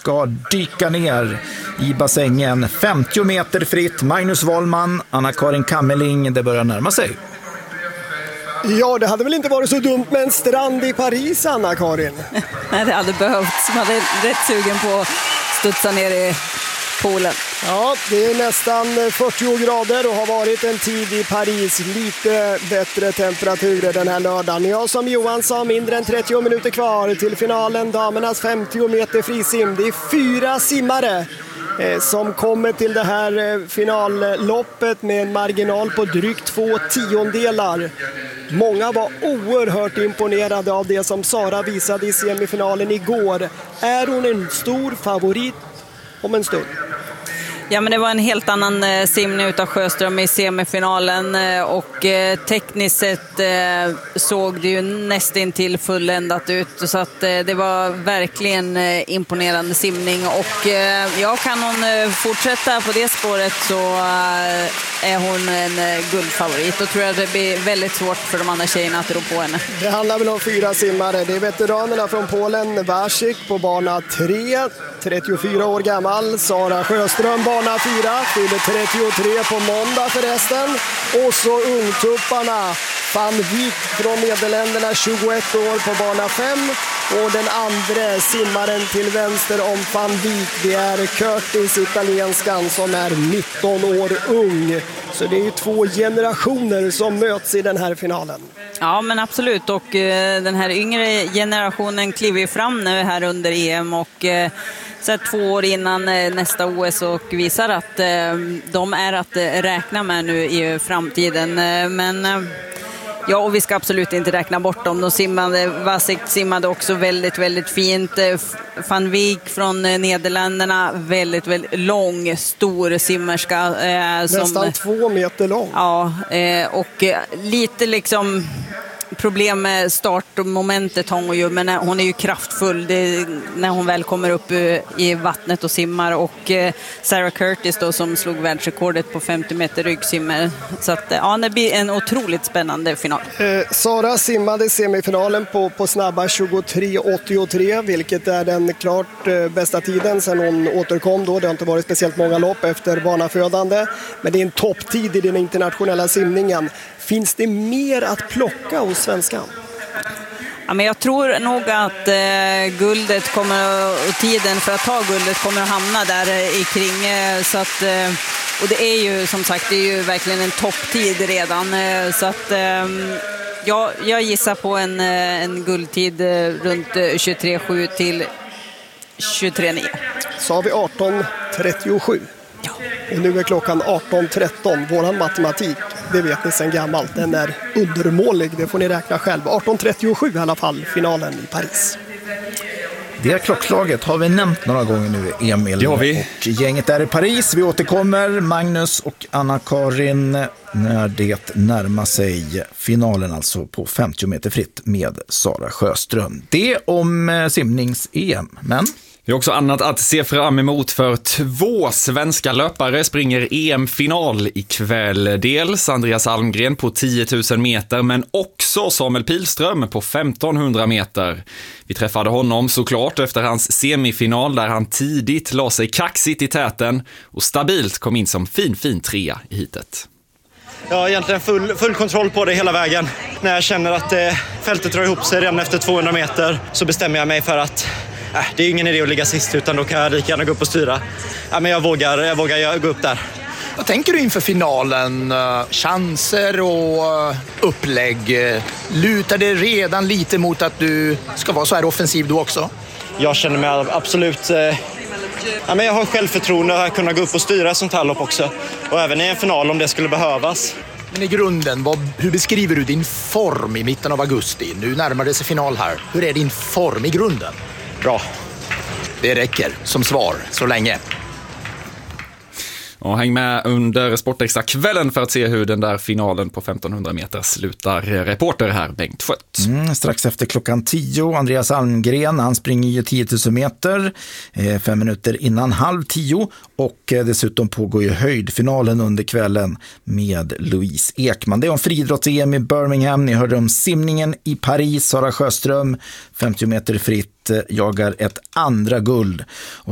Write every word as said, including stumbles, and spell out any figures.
ska dyka ner i bassängen. femtio meter fritt, Magnus Wollman, Anna-Karin Kammerling, det börjar närma sig. Ja, det hade väl inte varit så dumt med en strand i Paris, Anna-Karin? Nej, det hade behövts. Man är rätt sugen på att studsa ner i poolen. Ja, det är nästan fyrtio grader och har varit en tid i Paris. Lite bättre temperaturer den här lördagen. Jag som Johan sa, mindre än trettio minuter kvar till finalen. Damernas femtio meter frisim. Det är fyra simmare eh, som kommer till det här eh, finalloppet med en marginal på drygt två tiondelar. Många var oerhört imponerade av det som Sara visade i semifinalen igår. Är hon en stor favorit om en stund? Ja, men det var en helt annan eh, simning utav Sjöström i semifinalen eh, och eh, tekniskt sett eh, såg det ju nästan till fulländat ut, så att eh, det var verkligen eh, imponerande simning och eh, ja, kan hon eh, fortsätta på det spåret så eh, är hon en eh, guldfavorit och tror jag det blir väldigt svårt för de andra tjejerna att rå på henne. Det handlar väl om fyra simmare. Det är veteranerna från Polen, Wasik på bana tre, trettiofyra år gammal, Sara Sjöström bana fyra, fyller trettiotre på måndag förresten. Och så ungtupparna Van Wijk från Nederländerna, tjugoett år på bana fem. Och den andra simmaren till vänster om Van Wijk, det är Curtis, italienskan, som är nitton år ung. Så det är ju två generationer som möts i den här finalen. Ja, men absolut. Och eh, den här yngre generationen kliver ju fram nu här under E M och eh, så här, två år innan eh, nästa O S och visar att eh, de är att eh, räkna med nu i framtiden. Eh, men eh, ja, och vi ska absolut inte räkna bort dem. De simmade, Wasik simmade också väldigt, väldigt fint. Eh, Van Wijk från eh, Nederländerna, väldigt, väldigt lång, stor simmerska. Eh, Nästan som, två meter lång. Ja, eh, och eh, lite liksom problem med startmomentet har hon ju, men hon är ju kraftfull det, när hon väl kommer upp i vattnet och simmar. Och eh, Sarah Curtis då, som slog världsrekordet på femtio meter ryggsimmer. Så att, ja, det blir en otroligt spännande final. Eh, Sara simmade semifinalen på, på snabba tjugotre åttiotre, vilket är den klart eh, bästa tiden sedan hon återkom då. Det har inte varit speciellt många lopp efter barnafödande, men det är en topptid i den internationella simningen. Finns det mer att plocka hos svenskan? Ja, men jag tror nog att eh, guldet kommer, och tiden för att ta guldet kommer att hamna där eh, i kring. Eh, så att, eh, och det är ju som sagt, det är ju verkligen en topptid redan. Eh, så att eh, ja, jag gissar på en, eh, en guldtid eh, runt eh, tjugotre sju till tjugotre nio. Så har vi arton trettiosju. Ja. Och nu är klockan arton tretton. Våran matematik, det vet ni sedan gammalt, den är undermålig, det får ni räkna själv. arton trettiosju i alla fall, finalen i Paris. Det klockslaget har vi nämnt några gånger nu, Emil. Det har vi. Och gänget är i Paris. Vi återkommer, Magnus och Anna-Karin, när det närmar sig finalen, alltså på femtio meter fritt med Sara Sjöström. Det om simnings-E M, men... Vi har också annat att se fram emot, för två svenska löpare springer E M-final ikväll. Dels Andreas Almgren på tio tusen meter, men också Samuel Pilström på femtonhundra meter. Vi träffade honom såklart efter hans semifinal, där han tidigt la sig kaxigt i täten och stabilt kom in som fin, fin trea i hitet. Jag har egentligen full, full kontroll på det hela vägen. När jag känner att eh, fältet drar ihop sig redan efter tvåhundra meter så bestämmer jag mig för att äh, det är ingen idé att ligga sist, utan då kan jag lika gärna gå upp och styra. Äh, men jag vågar, jag vågar gå upp där. Vad tänker du inför finalen? Chanser och upplägg. Lutar det redan lite mot att du ska vara så här offensiv du också? Jag känner mig absolut... Eh, ja, men jag har självförtroende att kunna gå upp och styra sånt här lopp också. Och även i en final om det skulle behövas. Men i grunden, vad, hur beskriver du din form i mitten av augusti? Nu närmar det sig final här. Hur är din form i grunden? Bra. Det räcker som svar så länge. Och häng med under Sportextra-kvällen för att se hur den där finalen på femtonhundra meter slutar. Reporter här, Bengt Skött. Mm, strax efter klockan tio, Andreas Almgren, han springer ju tio tusen meter, eh, fem minuter innan halv tio. Och eh, dessutom pågår ju höjdfinalen under kvällen med Louise Ekman. Det är om friidrotts-E M i Birmingham. Ni hörde om simningen i Paris. Sara Sjöström, femtio meter fritt, eh, jagar ett andra guld. Och